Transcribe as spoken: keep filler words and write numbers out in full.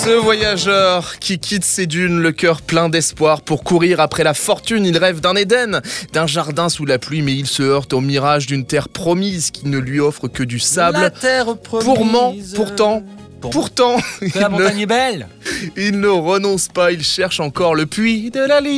Ce voyageur qui quitte ses dunes, le cœur plein d'espoir pour courir après la fortune, il rêve d'un Éden, d'un jardin sous la pluie, mais il se heurte au mirage d'une terre promise qui ne lui offre que du sable. La terre promise. Pourtant, pourtant, Pour- pourtant, Que la il montagne ne, est belle. il ne renonce pas, il cherche encore le puits de la